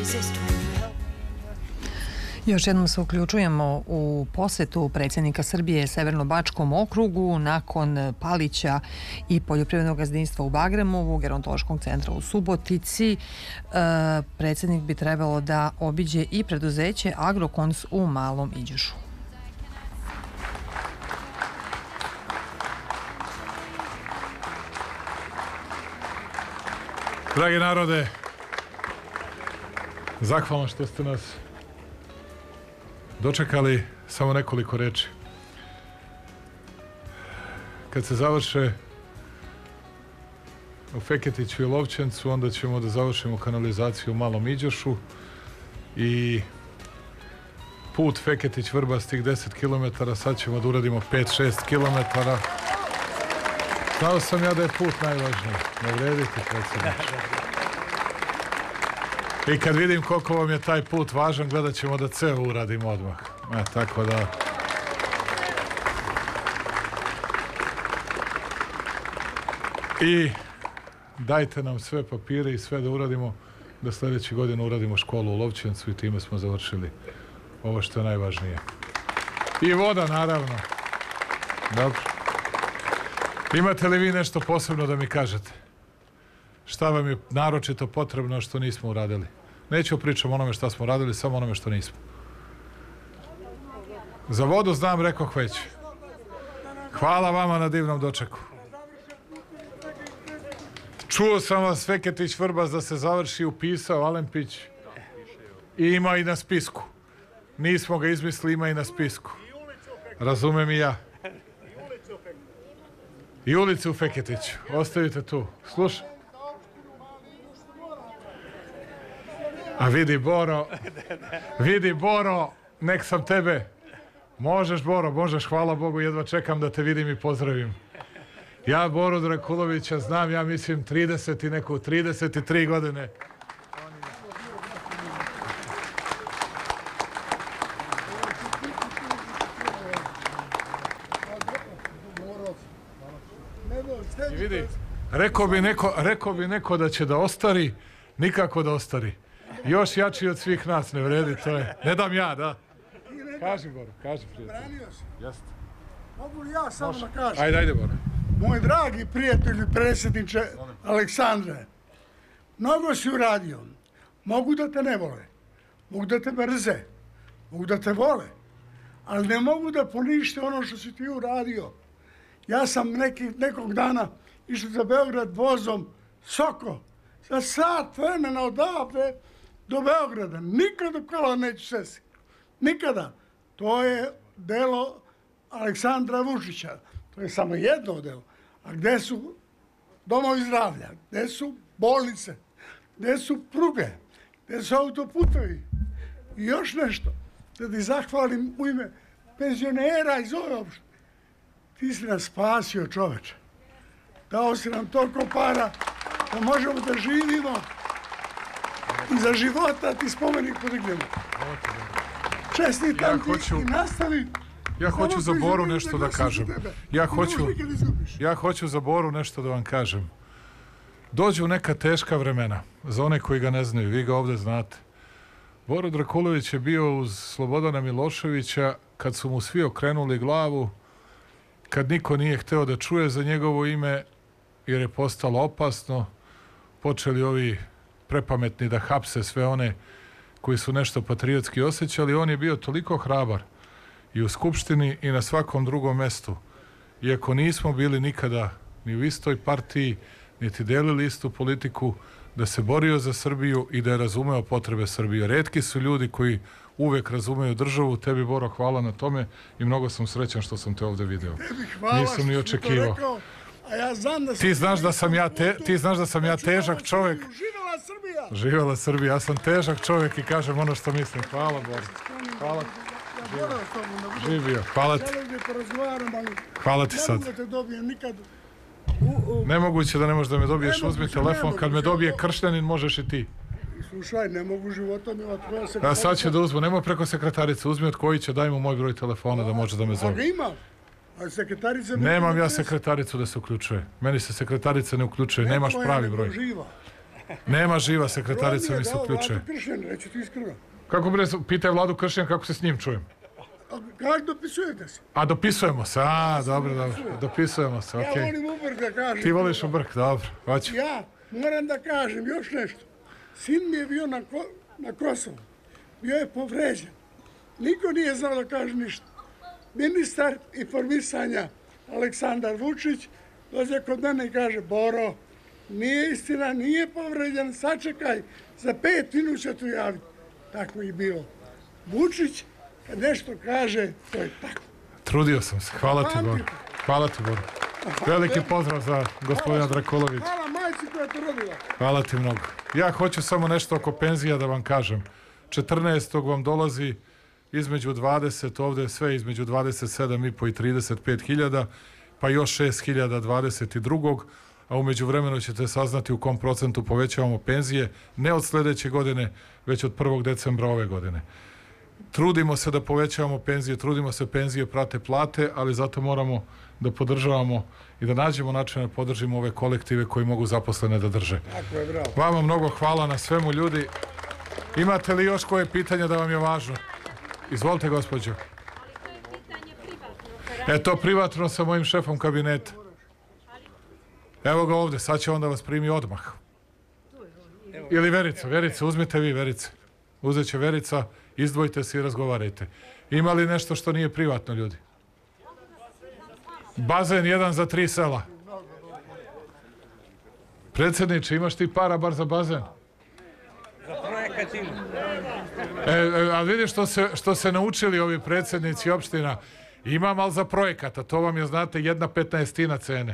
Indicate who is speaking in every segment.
Speaker 1: Još jednom se uključujemo u posetu predsjednika Srbije Severno-Bačkom okrugu nakon Palića i poljoprivrednog gazdinstva u Bagremovu, gerontološkog centra u Subotici. Predsjednik bi trebalo da obiđe i preduzeće Agrokons u Malom Iđošu.
Speaker 2: Dragi narode, zahvalno što ste nas dočekali. Samo nekoliko reči. Kad se završe u Feketiću i Lovćencu, onda ćemo da završimo kanalizaciju u Malom Iđošu i put Feketić-Vrbas tih 10 km, sad ćemo da uradimo 5-6 km. Znao sam ja da je put najvažniji. Ne vredite, predsjedniče. I kad vidim koliko vam je taj put važan, gledat ćemo da ceo uradimo odmah. Tako da... I dajte nam sve papire i sve da uradimo, da sljedeće godine uradimo školu u Lovćencu i time smo završili ovo što je najvažnije. I voda, naravno. Dobro. Imate li vi nešto posebno da mi kažete? Šta vam je naročito potrebno što nismo uradili? Neću pričati o onome što smo uradili, samo onome što nismo. Za vodu znam, rekoh već. Hvala vama na divnom dočeku. Čuo sam vas, Feketić Vrbas, da se završi, upisao Alempić. I ima i na spisku. Nismo ga izmislili, ima i na spisku. Razumem i ja. I ulicu u Feketiću. Ostavite tu. Slušaj. A vidi Boro, nek sam tebe. Možeš, Boro, možeš, hvala Bogu, jedva čekam da te vidim i pozdravim. Ja Boru Drakulovića znam, ja mislim 33 godine. I vidi, rekao bi neko da će da ostari, nikako da ostari. Još jači od svih nas, ne vredi, to je. Ne dam ja, da. Kaži, Boro, kaži, prijatelj.
Speaker 3: Branio si.
Speaker 2: Jeste.
Speaker 3: Mogu li ja samo da kažem?
Speaker 2: Ajde, Boro.
Speaker 3: Moj dragi prijatelj i predsjedniče Aleksandre, mnogo si uradio. Mogu da te ne vole, mogu da te mrze, mogu da te vole, ali ne mogu da ponište ono što si ti uradio. Ja sam nekog dana išao za Beograd vozom Soko, za sat vremena odavde do Beograda. Nikada kola neću sesti. Nikada. To je delo Aleksandra Vučića. To je samo jedno delo. A gde su domovi zdravlja? Gde su bolnice? Gde su pruge? Gde su autoputovi? I još nešto. Da ti zahvalim u ime penzionera iz ove opštine. Ti si nas spasio, čoveče. Dao si nam toliko para da možemo da živimo i za života ti spomenik podignemo. Čestitam ti i nastavi.
Speaker 2: Ja hoću za Boru nešto da kažem. Ja hoću za Boru nešto da vam kažem. Dođu neka teška vremena, za one koji ga ne znaju, vi ga ovde znate. Boro Drakulović je bio uz Slobodana Miloševića kad su mu svi okrenuli glavu, kad niko nije hteo da čuje za njegovo ime, jer je postalo opasno, počeli ovi prepametni da hapse sve one koji su nešto patriotski osjećali. On je bio toliko hrabar i u Skupštini i na svakom drugom mestu. Iako nismo bili nikada ni u istoj partiji, niti delili istu politiku, da se borio za Srbiju i da je razumeo potrebe Srbije. Retki su ljudi koji uvek razumeju državu. Tebi, Boro, hvala na tome i mnogo sam srećan što sam te ovde video. Nisam ni očekivao.
Speaker 3: A ja znam da
Speaker 2: ti znaš da sam ja težak čovjek.
Speaker 3: Živela Srbija!
Speaker 2: Živela Srbija. Ja sam težak čovjek i kažem ono što mislim. Hvala, Boro. Hvala. Živio. Hvala ti. Hvala ti sad.
Speaker 3: Ne mogu da te dobijem nikad.
Speaker 2: Nemoguće da ne možeš da me dobiješ. Uzmi telefon. Kad me dobije kršljanin, možeš i ti.
Speaker 3: Slušaj, ne mogu životom imati tvoja sekretarica.
Speaker 2: A sad će da uzmu. Nemoj preko sekretarice. Uzmi od koji će, daj mu moj broj telefona da može da me zove.
Speaker 3: A ga imam. A sekretarica...
Speaker 2: Nemam ja sekretaricu da se uključuje. Meni se sekretarica ne uključuje. Nemaš pravi broj. Nema živa, sekretarica mi se
Speaker 3: On mi je
Speaker 2: uključuje.
Speaker 3: dao Vladu Kršen, reću ti iskreno.
Speaker 2: Kako bre, pitaj Vladu Kršen kako se s njim čujem.
Speaker 3: Kako dopisujete se?
Speaker 2: A dopisujemo se, dobro, dopisujemo se,
Speaker 3: Ja
Speaker 2: okej.
Speaker 3: volim u brk da kažem.
Speaker 2: Ti voliš u brk, dobro, hoću.
Speaker 3: Ja moram da kažem još nešto. Sin mi je bio na Kosovu. Bio je povređen. Niko nije znao da kaže ništa. Ministar informisanja Aleksandar Vučić dođe kod mene i kaže: Boro, nije istina, nije povređen, sačekaj, za 5 minuta će tu javiti. Tako je bilo. Vučić, kad nešto kaže, to je tako.
Speaker 2: Trudio sam se, hvala ti, Boro. Hvala ti, Boro. Veliki pozdrav za gospodina Drakulovića.
Speaker 3: Hvala majci koja je to rodila.
Speaker 2: Hvala ti mnogo. Ja hoću samo nešto oko penzija da vam kažem. 14. vam dolazi između 20, ovde sve između 27,5 i 35 hiljada, pa još 6 hiljada 22. A umeđu vremenu ćete saznati u kom procentu povećavamo penzije, ne od sledeće godine, već od 1. decembra ove godine. Trudimo se da povećavamo penzije, trudimo se penzije prate plate, ali zato moramo da podržavamo i da nađemo način da podržimo ove kolektive koji mogu zaposlene da drže.
Speaker 3: Tako je, bravo.
Speaker 2: Vama mnogo hvala na svemu, ljudi. Imate li još koje pitanje da vam je važno? Izvolite, gospođo. To privatno sa mojim šefom kabineta. Evo ga ovde, sad će on da vas primi odmah. Ili Verica, uzmite vi Verice. Uzet će Verica, izdvojite se i razgovarajte. Ima li nešto što nije privatno, ljudi? Bazen 1 za 3 sela. Predsjedniče, imaš ti para bar za bazen?
Speaker 4: Za projekat ima.
Speaker 2: A vidiš što se naučili ovi predsjednici opština. Imam, ali za projekata. To vam je, znate, 1/15 cene.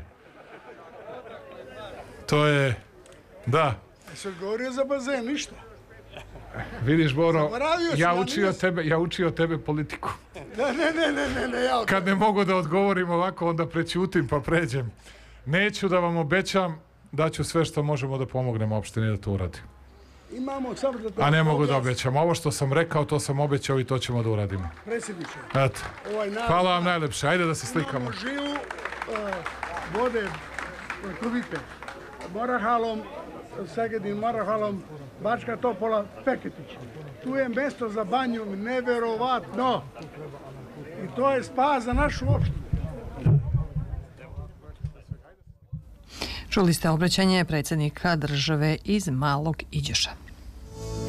Speaker 2: To je... Da.
Speaker 3: Se govorio za bazen, ništa.
Speaker 2: Vidiš, Boro,
Speaker 3: Zaboravio si,
Speaker 2: ja učio tebe politiku.
Speaker 3: Ne, ja...
Speaker 2: Kad ne mogu da odgovorim ovako, onda prećutim pa pređem. Neću da vam obećam da ću sve što možemo da pomognemo opštini da to uradi.
Speaker 3: Imamo samo da...
Speaker 2: A ne mogu da obećam. Ovo što sam rekao, to sam obećao i to ćemo da uradimo.
Speaker 3: Predsjedniče,
Speaker 2: Eto.
Speaker 3: ovaj narod...
Speaker 2: Hvala vam najlepše. Ajde da se slikamo.
Speaker 3: Imamo žilu vode, kubite, Morahalom, Segedin, Morahalom, Bačka Topola, Feketić. Tu je mesto za banju, neverovatno. I to je spas za našu opštinu.
Speaker 1: Čuli ste obraćanje predsjednika države iz Malog Iđoša.